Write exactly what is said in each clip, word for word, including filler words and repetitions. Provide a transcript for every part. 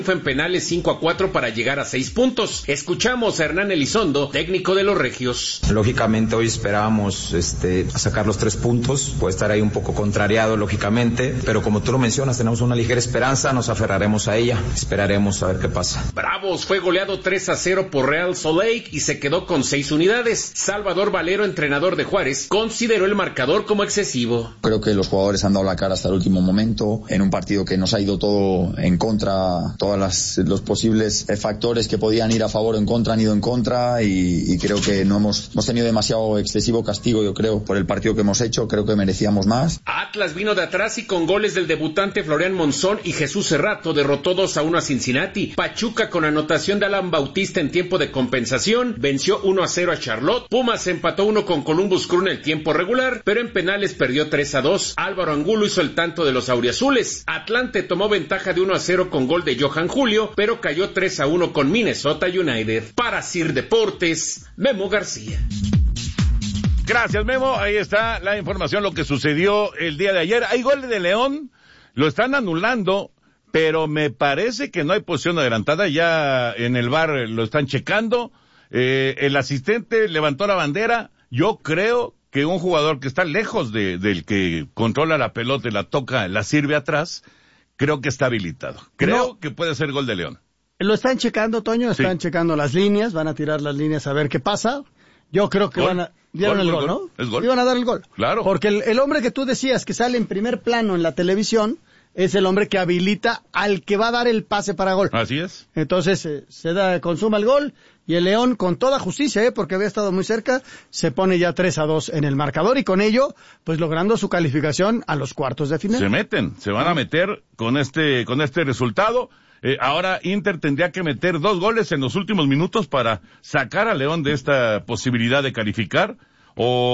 fue en penales cinco a cuatro para llegar a seis puntos. Escuchamos a Hernán Elizondo, técnico de los regios. Lógicamente hoy esperábamos este, sacar los tres puntos, puede estar ahí un poco contrariado lógicamente, pero como tú lo mencionas, tenemos una ligera esperanza, nos aferraremos a ella, esperaremos a ver qué pasa. Bravos fue goleado tres a cero por Real Salt Lake y se quedó con seis unidades. Salvador Valero, entrenador de Juárez, consideró el marcador como excesivo. Creo que los jugadores han dado la cara hasta el último momento, en un partido que nos ha ido todo en contra, todas las, los posibles factores que podían ir a favor o en contra han ido en contra y, y creo que no hemos, hemos tenido demasiado excesivo castigo, yo creo, por el partido que hemos hecho, creo que merecíamos más. Atlas vino de atrás y con goles del debutante Florian Monzón y Jesús Cerrato derrotó dos a uno a Cincinnati. Pachuca con anotación de Alan Bautista en tiempo de compensación venció uno a cero a Charlotte. Pumas empató uno con Columbus Crew en el tiempo regular, pero en penales perdió tres a dos. Álvaro Angulo hizo el tanto de los auriazules. Atlante tomó ventaja de uno a cero con gol de Johan Julio, pero cayó tres a uno con Minnesota United. Para Sir Deportes, Memo García. Gracias, Memo. Ahí está la información, lo que sucedió el día de ayer. Hay gol de León, lo están anulando, pero me parece que no hay posición adelantada. Ya en el V A R lo están checando. Eh, el asistente levantó la bandera. Yo creo que un jugador que está lejos de, del que controla la pelota y la toca, la sirve atrás, creo que está habilitado. Creo no. que puede ser gol de León. Lo están checando, Toño, están sí. checando las líneas, van a tirar las líneas a ver qué pasa. Yo creo que ¿Gol? van a... Dieron gol, el gol, gol, ¿no? Es gol. Iban a dar el gol. Claro. Porque el, el hombre que tú decías que sale en primer plano en la televisión es el hombre que habilita al que va a dar el pase para gol. Así es. Entonces eh, se da, consuma el gol y el León con toda justicia, eh, porque había estado muy cerca, se pone ya tres a dos en el marcador y con ello, pues logrando su calificación a los cuartos de final. Se meten, se van a meter con este, con este resultado. Eh, ahora Inter tendría que meter dos goles en los últimos minutos para sacar a León de esta posibilidad de calificar, o,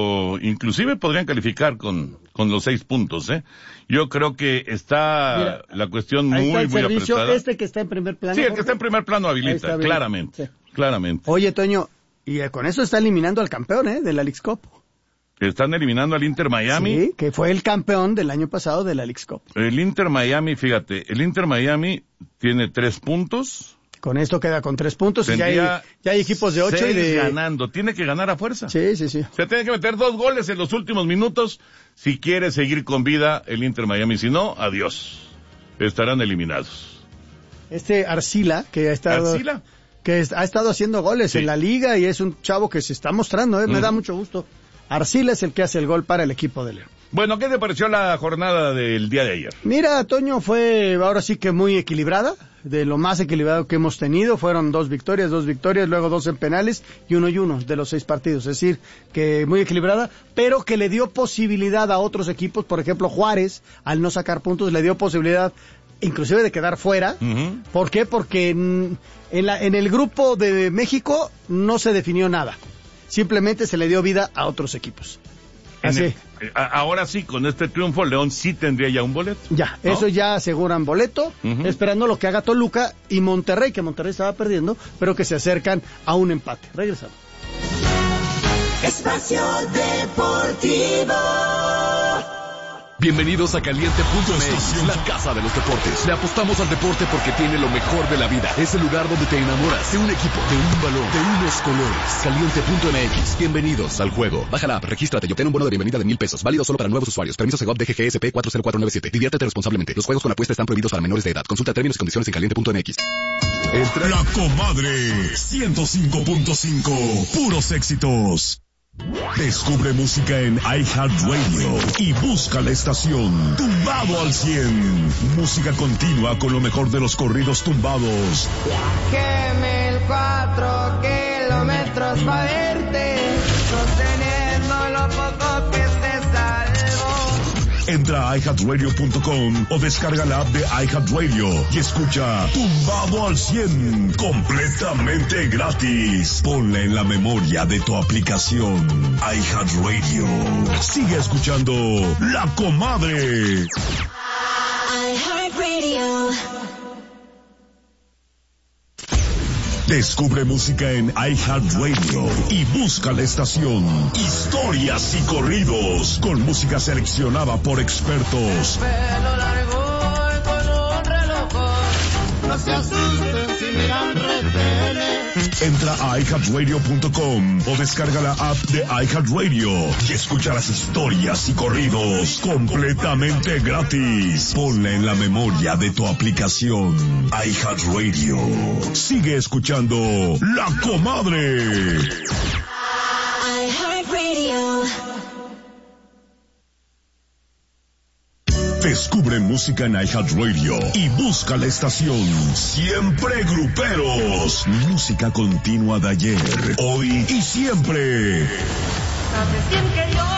o inclusive podrían calificar con, con los seis puntos, ¿eh? Yo creo que está Mira, la cuestión muy, está el muy servicio, apretada. Este que está en primer plano. Sí, el que está en primer plano habilita, claramente, sí. claramente. Oye, Toño, y con eso está eliminando al campeón, ¿eh? De la Leagues Cup. Están eliminando al Inter Miami. Sí, que fue el campeón del año pasado de la Leagues Cup. El Inter Miami, fíjate, el Inter Miami tiene tres puntos. Con esto queda con tres puntos y ya hay, ya hay equipos de ocho y de... ganando, tiene que ganar a fuerza. Sí, sí, sí. Se tiene que meter dos goles en los últimos minutos si quiere seguir con vida el Inter Miami. Si no, adiós. Estarán eliminados. Este Arcila, que ha estado... ¿Arcila? Que ha estado haciendo goles sí. en la liga y es un chavo que se está mostrando, ¿eh? Me mm. da mucho gusto. Arcila es el que hace el gol para el equipo de León. Bueno, ¿qué te pareció la jornada del día de ayer? Mira, Toño, fue ahora sí que muy equilibrada, de lo más equilibrado que hemos tenido. Fueron dos victorias, dos victorias, luego dos en penales y uno y uno de los seis partidos. Es decir, que muy equilibrada, pero que le dio posibilidad a otros equipos. Por ejemplo, Juárez, al no sacar puntos, le dio posibilidad inclusive de quedar fuera. Uh-huh. ¿Por qué? Porque en, en, la, en el grupo de México no se definió nada. Simplemente se le dio vida a otros equipos. Así. El, ahora sí, con este triunfo, León sí tendría ya un boleto. Ya, ¿no? Eso ya aseguran boleto, uh-huh. esperando lo que haga Toluca y Monterrey, que Monterrey estaba perdiendo, pero que se acercan a un empate. Regresamos. Espacio Deportivo. Bienvenidos a Caliente punto m x, la casa de los deportes. Le apostamos al deporte porque tiene lo mejor de la vida. Es el lugar donde te enamoras de un equipo, de un balón, de unos colores. Caliente punto m x. Bienvenidos al juego. Baja la app, regístrate y obtén un bono de bienvenida de mil pesos. Válido solo para nuevos usuarios. Permiso Segov D G G S P cuatro cero cuatro nueve siete. Diviértete responsablemente. Los juegos con apuesta están prohibidos para menores de edad. Consulta términos y condiciones en caliente punto m x. Entra... La Comadre ciento cinco punto cinco. Puros éxitos. Descubre música en iHeartRadio y busca la estación Tumbado al cien. Música continua con lo mejor de los corridos tumbados. Viajé mil cuatro kilómetros para verte, sosteniendo lo poco que se salvó. Entra a i heart radio punto com o descarga la app de iHeartRadio y escucha Tumbado al cien completamente gratis. Ponla en la memoria de tu aplicación iHeartRadio. Sigue escuchando La Comadre. iHeartRadio. Descubre música en iHeartRadio y busca la estación Historias y Corridos con música seleccionada por expertos. Pelo largo y con un reloj. No se asusten si miran retenes. Entra a i heart radio punto com o descarga la app de iHeartRadio y escucha las historias y corridos completamente gratis. Ponla en la memoria de tu aplicación iHeartRadio. Sigue escuchando La Comadre. iHeartRadio. Descubre música en iHeartRadio y busca la estación Siempre Gruperos. Música continua de ayer, hoy y siempre. Sabes bien que yo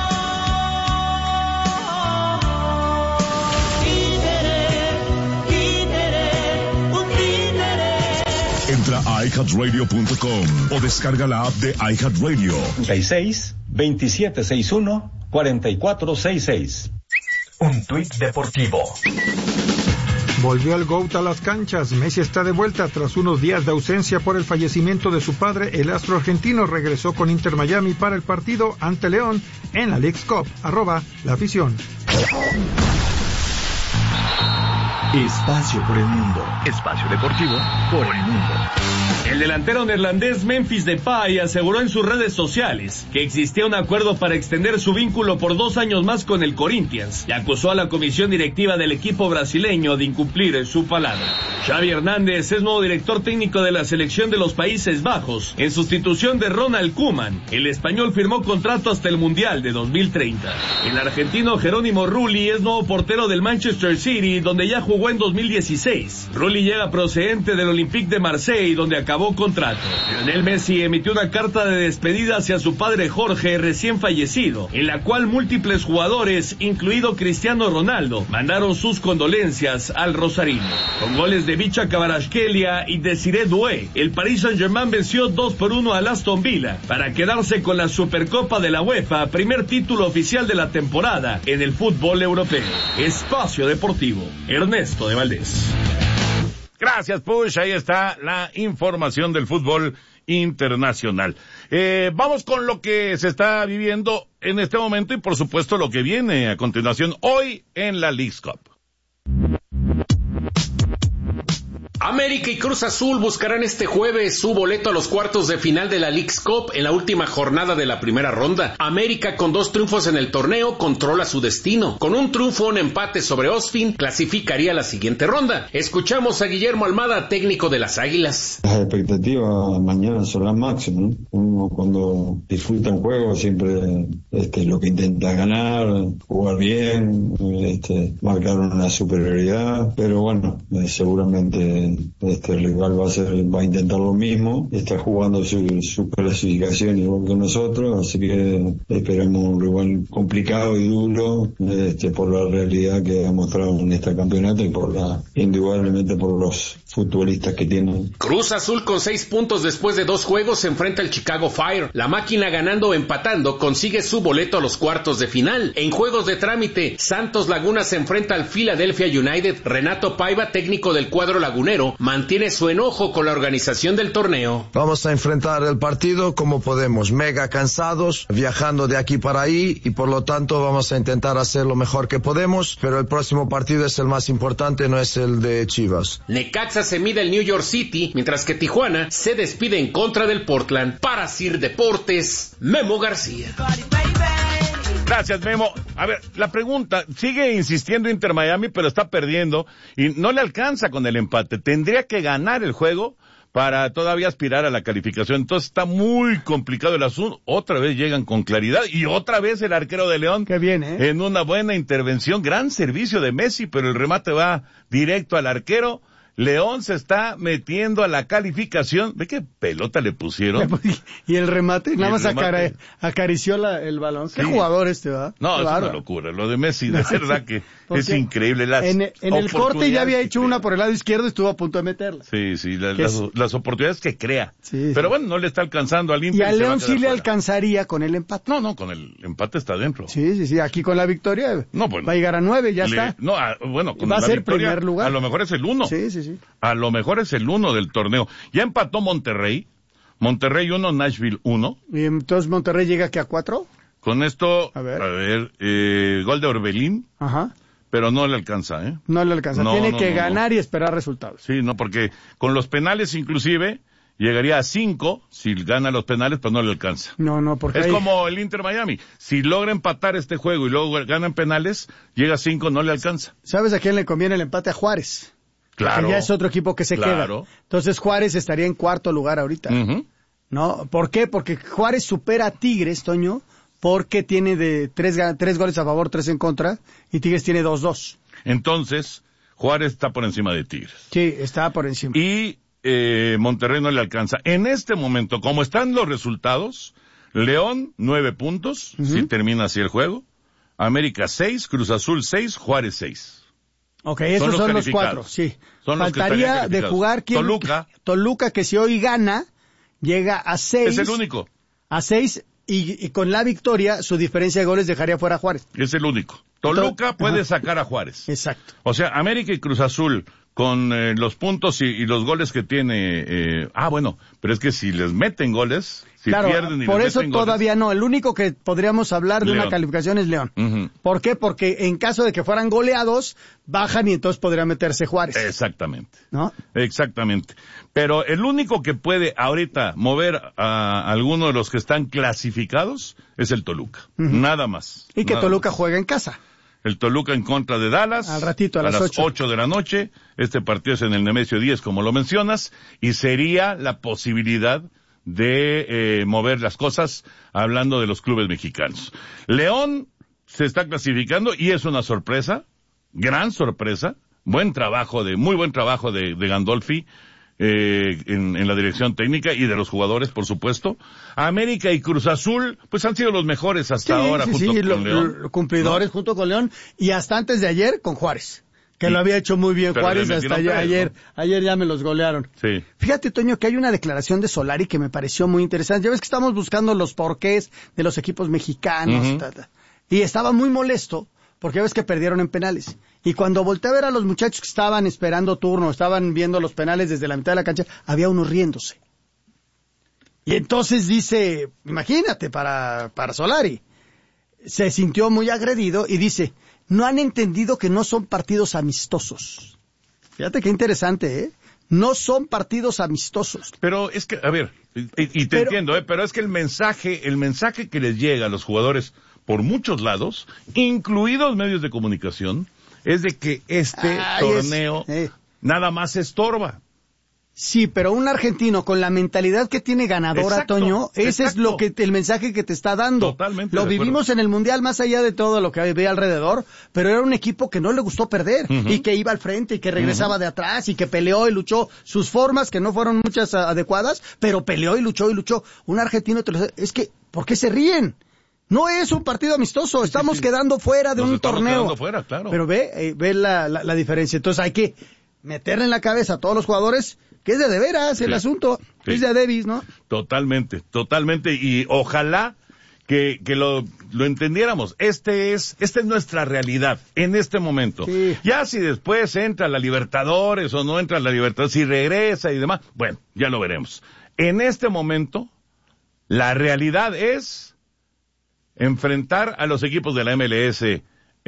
Entra a i heart radio punto com o descarga la app de iHeartRadio. treinta y seis, veintisiete sesenta y uno, cuarenta y cuatro sesenta y seis. Un tuit deportivo. Volvió el GOAT a las canchas. Messi está de vuelta tras unos días de ausencia por el fallecimiento de su padre. El astro argentino regresó con Inter Miami para el partido ante León en la Leagues Cup. Arroba la afición. Espacio por el mundo. Espacio deportivo por el mundo. El delantero neerlandés Memphis Depay aseguró en sus redes sociales que existía un acuerdo para extender su vínculo por dos años más con el Corinthians y acusó a la comisión directiva del equipo brasileño de incumplir su palabra. Xavi Hernández es nuevo director técnico de la selección de los Países Bajos en sustitución de Ronald Koeman. El español firmó contrato hasta el Mundial de dos mil treinta. El argentino Jerónimo Rulli es nuevo portero del Manchester City, donde ya jugó en dos mil dieciséis. Rulli llega procedente del Olympique de Marsella, donde acabó contrato. Lionel Messi emitió una carta de despedida hacia su padre Jorge, recién fallecido, en la cual múltiples jugadores, incluido Cristiano Ronaldo, mandaron sus condolencias al rosarino. Con goles de Vicha Kvaratskhelia y Desiree Doué, el Paris Saint-Germain venció dos por uno al Aston Villa para quedarse con la Supercopa de la UEFA, primer título oficial de la temporada en el fútbol europeo. Espacio Deportivo, Ernesto de Valdés. Gracias, Push. Ahí está la información del fútbol internacional. Eh, vamos con lo que se está viviendo en este momento y, por supuesto, lo que viene a continuación hoy en la Leagues Cup. América y Cruz Azul buscarán este jueves su boleto a los cuartos de final de la Leagues Cup en la última jornada de la primera ronda. América, con dos triunfos en el torneo, controla su destino. Con un triunfo o un empate sobre Austin, clasificaría a la siguiente ronda. Escuchamos a Guillermo Almada, técnico de las Águilas. Las expectativas mañana son las máximas, ¿no? Uno cuando disfruta un juego siempre este, lo que intenta ganar, jugar bien, este, marcar una superioridad, pero bueno, eh, seguramente este el rival va a hacer, va a intentar lo mismo, está jugando su, su clasificación igual que nosotros, así que esperamos un rival complicado y duro, este por la realidad que ha mostrado en este campeonato y por la, indudablemente por los futbolistas que tienen. Cruz Azul, con seis puntos después de dos juegos, se enfrenta al Chicago Fire. La máquina, ganando o empatando, consigue su boleto a los cuartos de final. En juegos de trámite, Santos Laguna se enfrenta al Philadelphia United. Renato Paiva, técnico del cuadro lagunero, mantiene su enojo con la organización del torneo. Vamos a enfrentar el partido como podemos, mega cansados, viajando de aquí para ahí, y por lo tanto vamos a intentar hacer lo mejor que podemos, pero el próximo partido es el más importante, no es el de Chivas. Necaxa se mide el New York City, mientras que Tijuana se despide en contra del Portland. Para Sir Deportes, Memo García. Gracias, Memo. A ver, la pregunta, sigue insistiendo Inter Miami, pero está perdiendo y no le alcanza con el empate. Tendría que ganar el juego para todavía aspirar a la calificación. Entonces está muy complicado el asunto. Otra vez llegan con claridad y otra vez el arquero de León. Qué bien, ¿eh? En una buena intervención, gran servicio de Messi, pero el remate va directo al arquero. León se está metiendo a la calificación. ¿Ve qué pelota le pusieron? Y el remate, nada más remate. acarició la, el balón. Qué Sí. jugador este, ¿verdad? No, Qué es bárbaro. una locura. Lo de Messi, de verdad que Porque es increíble. Las en, en el corte ya había oportunidades hecho que una por el lado izquierdo y estuvo a punto de meterla. Sí, sí, la- Que las, es- las oportunidades que crea. Sí, Pero sí. bueno, no le está alcanzando al Y Inter. a se va León quedar sí le fuera. alcanzaría con el empate. No, no, con el empate está dentro. Sí, sí, sí. Aquí con la victoria No, bueno. va a llegar a nueve, ya Le- está. No, a- bueno, con Va a la ser victoria, primer lugar. a lo mejor es el uno. Sí, sí, sí. A lo mejor es el uno del torneo. Ya empató Monterrey. Monterrey uno, Nashville uno. Y entonces Monterrey llega aquí a cuatro. Con esto, A a ver. ver, eh, gol de Orbelín. Ajá. pero no le alcanza, ¿eh? No le alcanza, no, tiene no, que no, ganar no. y esperar resultados. Sí, no, porque con los penales inclusive llegaría a cinco si gana los penales, pero no le alcanza. No, no, porque es hay... como el Inter Miami. Si logra empatar este juego y luego ganan penales, llega a cinco, no le alcanza. ¿Sabes a quién le conviene el empate? A Juárez. Claro. Que ya es otro equipo que se claro. queda. Entonces Juárez estaría en cuarto lugar ahorita. Uh-huh. ¿No? ¿Por qué? Porque Juárez supera a Tigres, Toño, porque tiene de tres, tres goles a favor, tres en contra, y Tigres tiene dos dos. Entonces, Juárez está por encima de Tigres. Sí, está por encima. Y eh, Monterrey no le alcanza. En este momento, como están los resultados, León, nueve puntos, uh-huh. si termina así el juego. América, seis, Cruz Azul, seis, Juárez, seis. Ok, esos son los, son los cuatro, sí. Son Faltaría los de jugar ¿quién? Toluca. Toluca, que si hoy gana, llega a seis. Es el único. A seis, y, y con la victoria, su diferencia de goles dejaría fuera a Juárez. Es el único. Toluca Tol- puede Ajá. sacar a Juárez. Exacto. O sea, América y Cruz Azul, con eh, los puntos y, y los goles que tiene... Eh, ah, bueno, pero es que si les meten goles... Si claro, pierden y por les eso meten todavía goles, no. El único que podríamos hablar de León. una calificación es León. Uh-huh. ¿Por qué? Porque en caso de que fueran goleados, bajan y entonces podría meterse Juárez. Exactamente. ¿No? Exactamente. Pero el único que puede ahorita mover a alguno de los que están clasificados es el Toluca. Uh-huh. Nada más. Y que nada Toluca más. juega en casa. El Toluca en contra de Dallas. Al ratito, a, a las las ocho de la noche. Este partido es en el Nemesio diez, como lo mencionas, y sería la posibilidad de eh, mover las cosas hablando de los clubes mexicanos. León se está clasificando y es una sorpresa, gran sorpresa, buen trabajo de, muy buen trabajo de, de Gandolfi eh, en, en la dirección técnica y de los jugadores, por supuesto. América y Cruz Azul, pues han sido los mejores hasta sí, ahora sí, junto sí, con lo, León. Lo, cumplidores ¿no? junto con León y hasta antes de ayer con Juárez. Que sí. lo había hecho muy bien Pero Juárez hasta ayer, tres, ayer, ¿no? ayer ya me los golearon. Sí. Fíjate, Toño, que hay una declaración de Solari que me pareció muy interesante. Ya ves que estamos buscando los porqués de los equipos mexicanos. Uh-huh. ta, ta. Y estaba muy molesto porque ya ves que perdieron en penales. Y cuando volteé a ver a los muchachos que estaban esperando turno, estaban viendo los penales desde la mitad de la cancha, había uno riéndose. Y entonces dice, imagínate, para, para Solari, se sintió muy agredido y dice... No han entendido que no son partidos amistosos. Fíjate qué interesante, ¿eh? No son partidos amistosos. Pero es que, a ver, y, y te pero, entiendo, ¿eh? Pero es que el mensaje, el mensaje que les llega a los jugadores por muchos lados, incluidos medios de comunicación, es de que este Ay, torneo es, eh. nada más estorba. Sí, pero un argentino con la mentalidad que tiene ganadora, exacto, Toño, ese exacto. es lo que el mensaje que te está dando. Totalmente. Lo vivimos en el Mundial más allá de todo lo que había alrededor, pero era un equipo que no le gustó perder uh-huh. y que iba al frente y que regresaba uh-huh. de atrás y que peleó y luchó sus formas que no fueron muchas adecuadas, pero peleó y luchó y luchó. Un argentino te lo es que ¿por qué se ríen? No es un partido amistoso, estamos sí, sí. quedando fuera de Nos un torneo. Fuera, claro. Pero ve, eh, ve la, la, la diferencia. Entonces hay que meterle en la cabeza a todos los jugadores que es de de veras sí, el asunto, sí. es de Davis, ¿no? Totalmente, totalmente, y ojalá que, que lo, lo entendiéramos. Este es, esta es nuestra realidad en este momento. Sí. Ya si después entra la Libertadores o no entra la Libertadores, si regresa y demás, bueno, ya lo veremos. En este momento, la realidad es enfrentar a los equipos de la M L S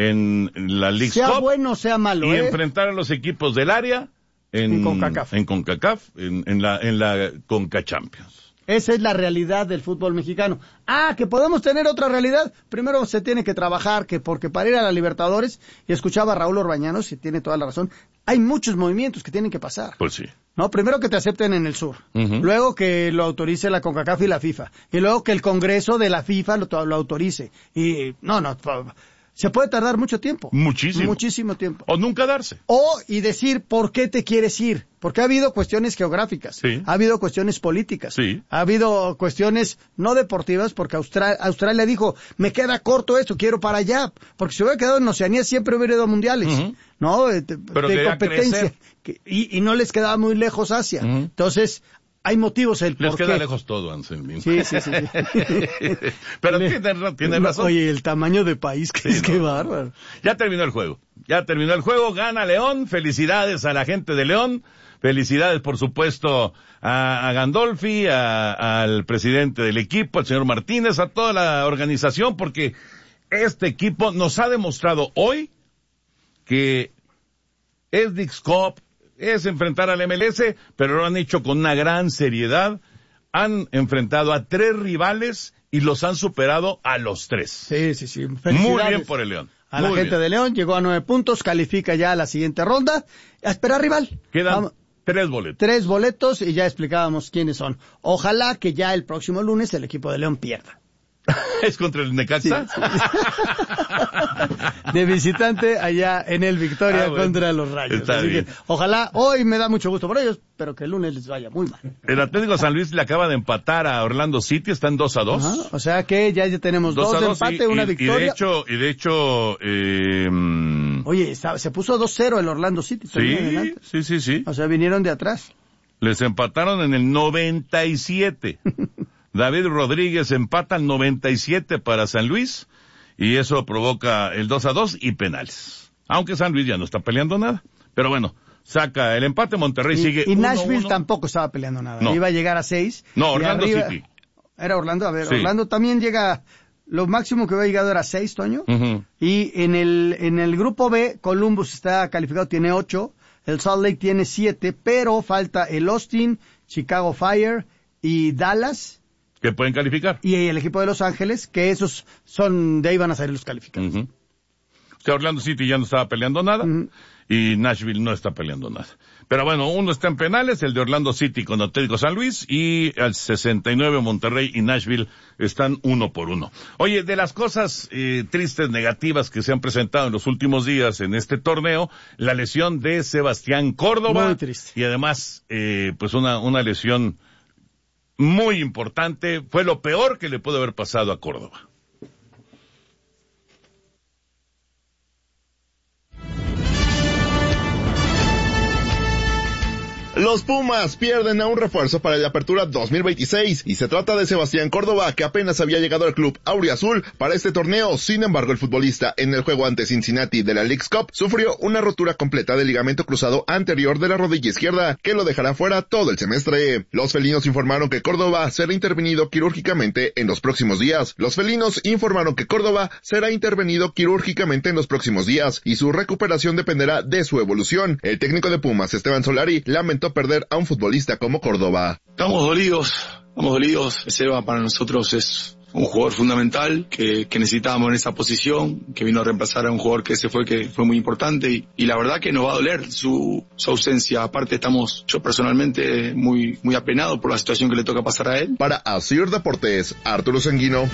en la League Cup. Sea bueno, sea malo, y ¿eh? enfrentar a los equipos del área En, en CONCACAF, en, CONCACAF en, en la en la CONCA Champions. Esa es la realidad del fútbol mexicano. Ah, que podemos tener otra realidad. Primero se tiene que trabajar, que porque para ir a la Libertadores, y escuchaba a Raúl Orbañanos, y tiene toda la razón, hay muchos movimientos que tienen que pasar. Pues sí. No, primero que te acepten en el sur, uh-huh. luego que lo autorice la CONCACAF y la FIFA, y luego que el Congreso de la FIFA lo, lo autorice. Y no, no. Se puede tardar mucho tiempo. Muchísimo. Muchísimo tiempo. O nunca darse. O, y decir, ¿por qué te quieres ir? Porque ha habido cuestiones geográficas. Sí. Ha habido cuestiones políticas. Sí. Ha habido cuestiones no deportivas, porque Austral, Australia dijo, me queda corto esto, quiero para allá. Porque si hubiera quedado en Oceanía siempre hubiera ido a mundiales. Uh-huh. ¿No? De, Pero de competencia. Que, y, y no les quedaba muy lejos Asia. Uh-huh. Entonces, hay motivos el Les por queda qué. lejos todo, Anselmín. Sí, sí, sí. sí. Pero tiene, tiene razón. Oye, el tamaño de país que sí, es no, que bárbaro. Ya terminó el juego. Ya terminó el juego. Gana León. Felicidades a la gente de León. Felicidades, por supuesto, a, a Gandolfi, a, al presidente del equipo, al señor Martínez, a toda la organización, porque este equipo nos ha demostrado hoy que es Leagues Cup, es enfrentar al M L S, pero lo han hecho con una gran seriedad. Han enfrentado a tres rivales y los han superado a los tres. Sí, sí, sí. Muy bien por el León. A la Muy gente bien. de León, llegó a nueve puntos, califica ya a la siguiente ronda. A esperar rival. Quedan Vamos, tres boletos. tres boletos y ya explicábamos quiénes son. Ojalá que ya el próximo lunes el equipo de León pierda. ¿Es contra el Necaxa? Sí, sí. De visitante allá en el Victoria Ah, bueno. contra los Rayos. Está Así bien. que, ojalá, hoy me da mucho gusto por ellos, pero que el lunes les vaya muy mal. El Atlético San Luis le acaba de empatar a Orlando City, están dos a dos. Ajá, o sea que ya, ya tenemos dos, a de dos, empate, y, una y- victoria. Y de hecho, y de hecho, eh, mm, Oye, está- se puso dos cero el Orlando City. también sí, adelante. sí, sí, sí. O sea, vinieron de atrás. Les empataron en el noventa y siete. David Rodríguez empata al noventa y siete para San Luis y eso provoca el dos a dos y penales. Aunque San Luis ya no está peleando nada. Pero bueno, saca el empate, Monterrey Y, sigue y uno a Nashville uno. tampoco estaba peleando nada. No. Iba a llegar a seis. No, y Orlando arriba- City. Era Orlando, a ver, Sí. Orlando también llega, lo máximo que había llegado era seis, Toño. Ujú. Y en el, en el grupo B, Columbus está calificado, tiene ocho, el Salt Lake tiene siete, pero falta el Austin, Chicago Fire y Dallas, Que pueden calificar. y el equipo de Los Ángeles, que esos son, de ahí van a salir los calificados. Ujú. O sea, Orlando City ya no estaba peleando nada y Nashville no está peleando nada. Pero bueno, uno está en penales, el de Orlando City con Atlético San Luis, y al sesenta y nueve Monterrey y Nashville están uno por uno. Oye, de las cosas eh, tristes, negativas que se han presentado en los últimos días en este torneo, la lesión de Sebastián Córdoba. Muy triste. Y además, eh, pues una, una lesión muy importante, fue lo peor que le pudo haber pasado a Córdoba. Los Pumas pierden a un refuerzo para la apertura dos mil veintiséis y se trata de Sebastián Córdoba, que apenas había llegado al club auriazul para este torneo. Sin embargo, el futbolista en el juego ante Cincinnati de la Leagues Cup sufrió una rotura completa del ligamento cruzado anterior de la rodilla izquierda, que lo dejará fuera todo el semestre. Los felinos informaron que Córdoba será intervenido quirúrgicamente en los próximos días. Los felinos informaron que Córdoba será intervenido quirúrgicamente en los próximos días y su recuperación dependerá de su evolución. El técnico de Pumas, Esteban Solari, lamentó perder a un futbolista como Córdoba. Estamos dolidos, estamos dolidos. Seba para nosotros es un jugador fundamental que, que necesitábamos en esa posición, que vino a reemplazar a un jugador que se fue, que fue muy importante y, y la verdad que nos va a doler su, su ausencia. Aparte estamos, yo personalmente, muy, muy apenado por la situación que le toca pasar a él. Para Asir Deportes, Arturo Sanguino.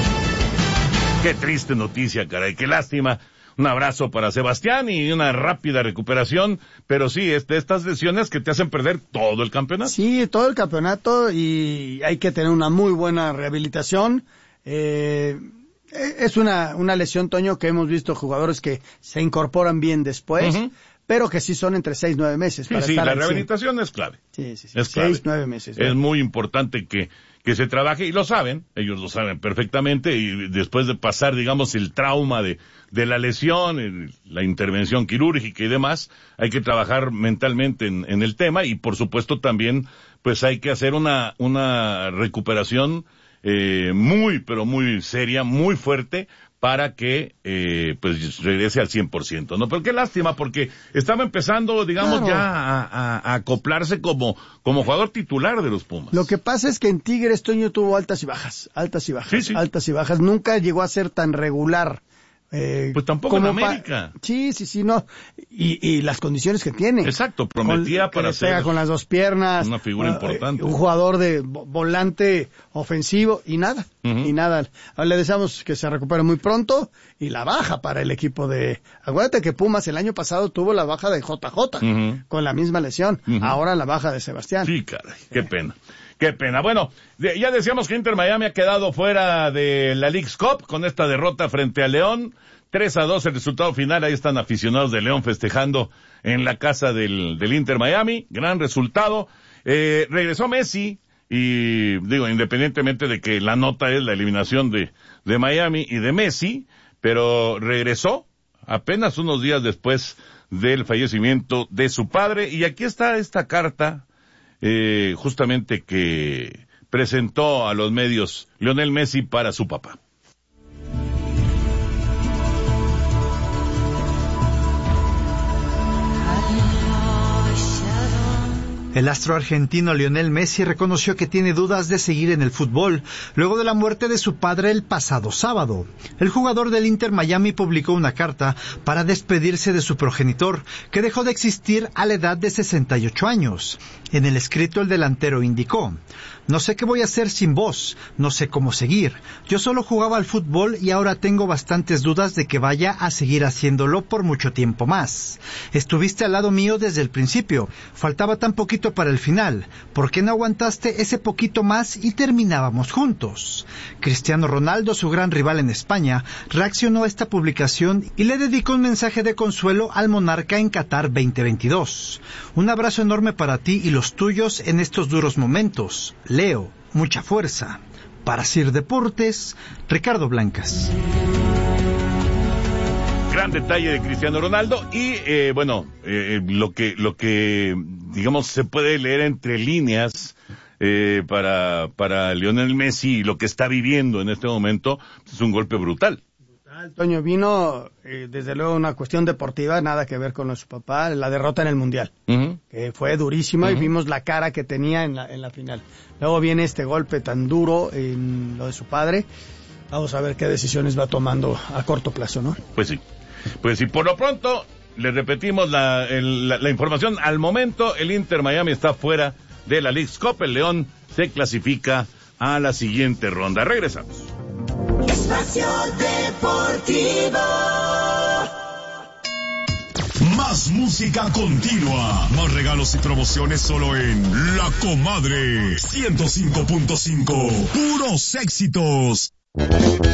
Qué triste noticia, caray, qué lástima. Un abrazo para Sebastián y una rápida recuperación, pero sí, este, estas lesiones que te hacen perder todo el campeonato. Sí, todo el campeonato y hay que tener una muy buena rehabilitación. Eh, es una, una lesión, Toño, que hemos visto jugadores que se incorporan bien después, uh-huh. pero que sí son entre seis, nueve meses. Sí, para sí, estar la al rehabilitación cien. Es clave. Sí, sí, sí. Es seis, clave. nueve meses. Es muy importante que, que se trabaje, y lo saben, ellos lo saben perfectamente, y después de pasar, digamos, el trauma de, de la lesión, la intervención quirúrgica y demás, hay que trabajar mentalmente en, en el tema, y por supuesto también, pues hay que hacer una, una recuperación, eh, muy, pero muy seria, muy fuerte, para que, eh, pues, regrese al cien por ciento, ¿no? Pero qué lástima, porque estaba empezando, digamos, claro. ya a, a, a acoplarse como, como jugador titular de los Pumas. Lo que pasa es que en Tigres, Toño, tuvo altas y bajas, altas y bajas, sí, sí. altas y bajas. Nunca llegó a ser tan regular. Eh, pues tampoco en América. Sí, sí, sí, no. Y, y las condiciones que tiene. Exacto, prometía con, para ser pega con las dos piernas. Una figura uh, importante. Un jugador de volante ofensivo y nada, uh-huh. y nada. Le deseamos que se recupere muy pronto y la baja para el equipo de... Acuérdate que Pumas el año pasado tuvo la baja de J J uh-huh. con la misma lesión. Uh-huh. Ahora la baja de Sebastián. Sí, caray, sí. Qué pena. Qué pena. Bueno, ya decíamos que Inter Miami ha quedado fuera de la Leagues Cup con esta derrota frente a León. tres a dos el resultado final. Ahí están aficionados de León festejando en la casa del, del Inter Miami. Gran resultado. Eh, regresó Messi y digo, independientemente de que la nota es la eliminación de, de Miami y de Messi, pero regresó apenas unos días después del fallecimiento de su padre. Y aquí está esta carta Eh, justamente que presentó a los medios Lionel Messi para su papá. El astro argentino Lionel Messi reconoció que tiene dudas de seguir en el fútbol luego de la muerte de su padre el pasado sábado. El jugador del Inter Miami publicó una carta para despedirse de su progenitor, que dejó de existir a la edad de sesenta y ocho años. En el escrito el delantero indicó: "No sé qué voy a hacer sin vos, no sé cómo seguir. Yo solo jugaba al fútbol y ahora tengo bastantes dudas de que vaya a seguir haciéndolo por mucho tiempo más. Estuviste al lado mío desde el principio, faltaba tan poquito para el final. ¿Por qué no aguantaste ese poquito más y terminábamos juntos?". Cristiano Ronaldo, su gran rival en España, reaccionó a esta publicación y le dedicó un mensaje de consuelo al monarca en Qatar veinte veintidós. "Un abrazo enorme para ti y los tuyos en estos duros momentos. Leo, mucha fuerza". Para Sir Deportes, Ricardo Blancas. Gran detalle de Cristiano Ronaldo y eh, bueno, eh, lo que lo que digamos se puede leer entre líneas eh, para para Lionel Messi y lo que está viviendo en este momento es un golpe brutal. Toño, vino eh, desde luego una cuestión deportiva, nada que ver con lo de su papá, la derrota en el Mundial, uh-huh. que fue durísima, uh-huh. y vimos la cara que tenía en la, en la final. Luego viene este golpe tan duro en lo de su padre. Vamos a ver qué decisiones va tomando a corto plazo, ¿no? Pues sí, pues sí, por lo pronto, le repetimos la, el, la, la información. Al momento, el Inter Miami está fuera de la Leagues Cup. El León se clasifica a la siguiente ronda. Regresamos. Espacio Deportivo. Más música continua. Más regalos y promociones solo en La Comadre ciento cinco punto cinco. Puros éxitos.